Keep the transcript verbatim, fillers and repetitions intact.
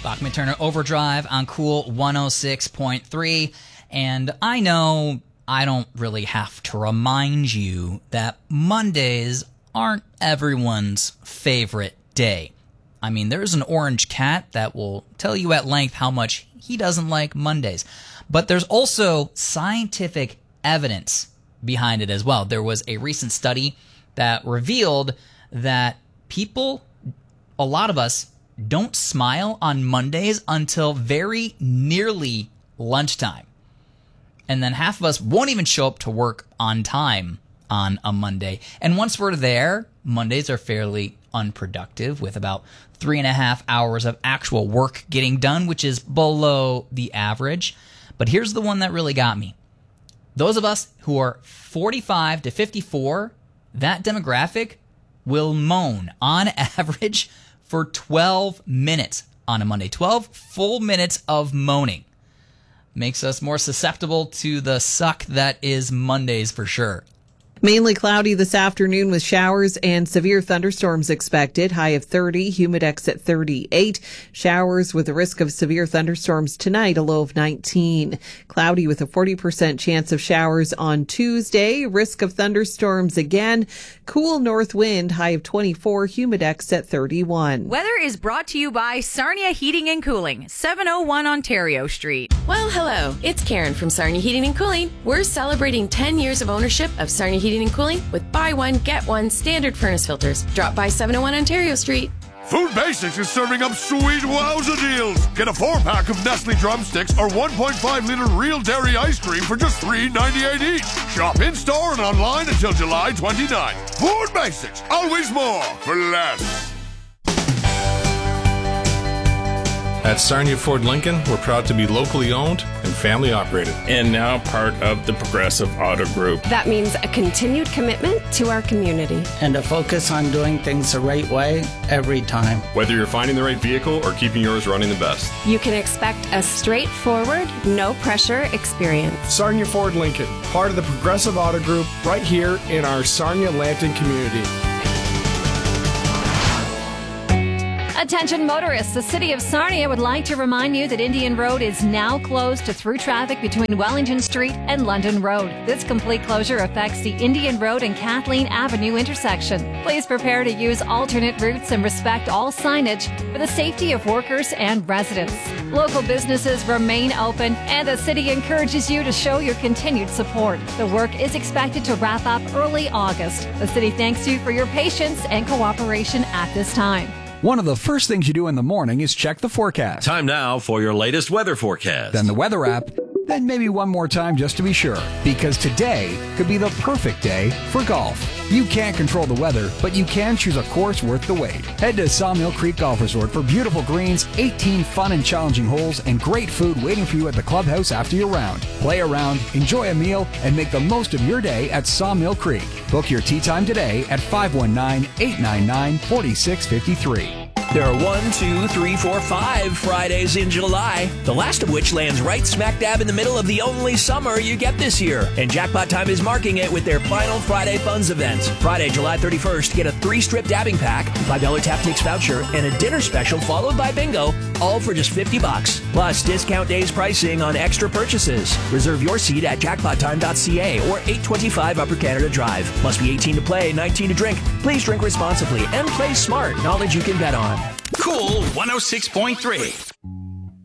Bachman Turner Overdrive on Cool one oh six point three. And I know I don't really have to remind you that Mondays aren't everyone's favorite day. I mean, there's an orange cat that will tell you at length how much he doesn't like Mondays. But there's also scientific evidence behind it as well. There was a recent study that revealed that people, a lot of us, don't smile on Mondays until very nearly lunchtime. And then half of us won't even show up to work on time on a Monday. And once we're there, Mondays are fairly unproductive, with about three and a half hours of actual work getting done, which is below the average. But here's the one that really got me. Those of us who are forty-five to fifty-four, that demographic will moan on average for twelve minutes on a Monday. twelve full minutes of moaning. Makes us more susceptible to the suck that is Mondays for sure. Mainly cloudy this afternoon with showers and severe thunderstorms expected. High of thirty, humidex at thirty-eight. Showers with a risk of severe thunderstorms tonight, a low of nineteen. Cloudy with a forty percent chance of showers on Tuesday. Risk of thunderstorms again. Cool north wind, high of twenty-four, humidex at thirty-one. Weather is brought to you by Sarnia Heating and Cooling, seven oh one Ontario Street. Well, hello. It's Karen from Sarnia Heating and Cooling. We're celebrating ten years of ownership of Sarnia Heating and Cooling with buy one, get one standard furnace filters. Drop by seven oh one Ontario Street. Food Basics is serving up sweet wowza deals. Get a four-pack of Nestle drumsticks or one point five liter real dairy ice cream for just three ninety-eight each. Shop in-store and online until July twenty-ninth. Food Basics, always more for less. At Sarnia Ford Lincoln, we're proud to be locally owned and family operated. And now part of the Progressive Auto Group. That means a continued commitment to our community. And a focus on doing things the right way every time. Whether you're finding the right vehicle or keeping yours running the best. You can expect a straightforward, no-pressure experience. Sarnia Ford Lincoln, part of the Progressive Auto Group, right here in our Sarnia-Lambton community. Attention motorists, the City of Sarnia would like to remind you that Indian Road is now closed to through traffic between Wellington Street and London Road. This complete closure affects the Indian Road and Kathleen Avenue intersection. Please prepare to use alternate routes and respect all signage for the safety of workers and residents. Local businesses remain open, and the city encourages you to show your continued support. The work is expected to wrap up early August. The city thanks you for your patience and cooperation at this time. One of the first things you do in the morning is check the forecast. Time now for your latest weather forecast. Then the weather app, then maybe one more time just to be sure. Because today could be the perfect day for golf. You can't control the weather, but you can choose a course worth the wait. Head to Sawmill Creek Golf Resort for beautiful greens, eighteen fun and challenging holes, and great food waiting for you at the clubhouse after your round. Play around, enjoy a meal, and make the most of your day at Sawmill Creek. Book your tee time today at five one nine, eight nine nine, four six five three. There are one, two, three, four, five Fridays in July, the last of which lands right smack dab in the middle of the only summer you get this year. And Jackpot Time is marking it with their final Friday Funds event. Friday, July thirty-first, get a three-strip dabbing pack, five dollars tap takes voucher, and a dinner special followed by bingo, all for just fifty bucks. Plus, discount days pricing on extra purchases. Reserve your seat at jackpot time dot c a or eight twenty-five Upper Canada Drive. Must be eighteen to play, nineteen to drink. Please drink responsibly and play smart. Knowledge you can bet on. Cool one oh six point three.